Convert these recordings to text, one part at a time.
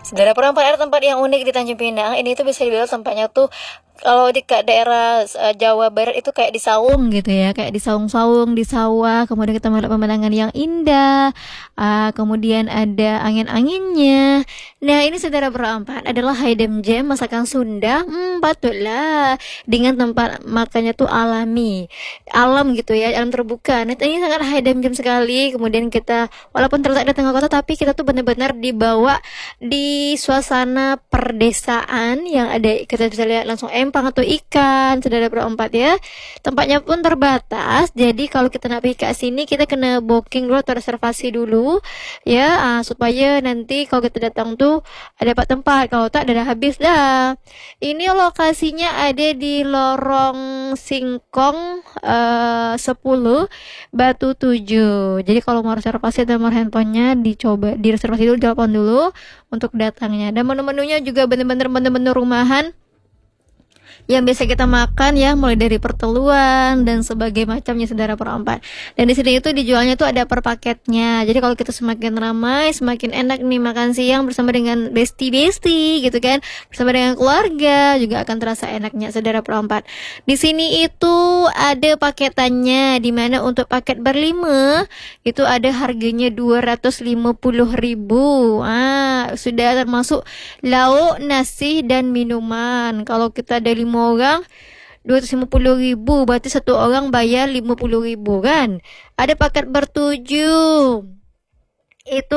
Saudara perempuan, ada tempat yang unik di Tanjung Pinang. Ini tuh bisa dibilang tempatnya tuh kalau di daerah Jawa Barat itu kayak di saung gitu ya, kayak di saung-saung di sawah. Kemudian kita melihat pemandangan yang indah. Kemudian ada angin-anginnya. Nah, ini saudara berempat adalah hidden gem masakan Sunda. Patutlah dengan tempat makannya tuh alami, alam gitu ya, alam terbuka. Nah, ini sangat hidden gem sekali. Kemudian kita walaupun terletak di tengah kota, tapi kita tuh benar-benar dibawa di suasana perdesaan yang ada, kita bisa lihat langsung empang atau ikan, saudara berempat ya. Tempatnya pun terbatas, jadi kalau kita nak pergi ke sini kita kena booking dulu atau reservasi dulu ya, supaya nanti kalau kita datang tuh dapat tempat, kalau tak dah habis dah. Ini lokasinya ada di Lorong Singkong 10 Batu 7. Jadi kalau mau reservasi atau nomor handphonenya dicoba direservasi dulu, telepon dulu untuk datangnya. Dan menu-menunya juga bener-bener rumahan yang biasa kita makan ya, mulai dari perteluan dan sebagai macamnya, saudara perempat. Dan di sini itu dijualnya tuh ada per paketnya. Jadi kalau kita semakin ramai, semakin enak nih makan siang bersama dengan besti-besti gitu kan, bersama dengan keluarga juga akan terasa enaknya, saudara perempat. Di sini itu ada paketannya, dimana untuk paket berlima itu ada harganya 250.000. Sudah termasuk lauk, nasi dan minuman. Kalau kita ada 5 orang 250.000, berarti satu orang bayar 50.000 kan. Ada paket bertujuh itu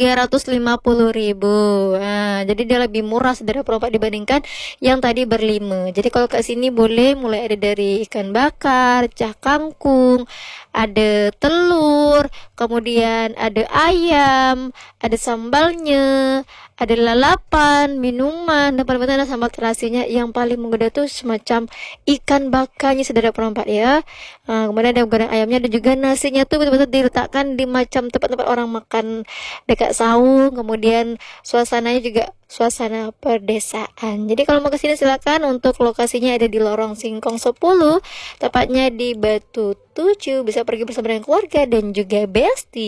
350.000. Jadi dia lebih murah, saudara perempat, dibandingkan yang tadi berlima. Jadi kalau ke sini boleh mulai ada dari ikan bakar, cah kangkung, ada telur, kemudian ada ayam, ada sambalnya, ada lalapan, minuman, dan pada ada sambal terasinya. Yang paling menggoda tuh semacam ikan bakarnya, saudara perempat ya. Kemudian ada goreng ayamnya, dan juga nasinya tuh betul-betul diletakkan di macam tempat-tempat orang makan dekat saung. Kemudian suasananya juga suasana perdesaan. Jadi kalau mau ke sini silakan. Untuk lokasinya ada di Lorong Singkong 10, tepatnya di Batu 7. Bisa pergi bersama dengan keluarga dan juga besti.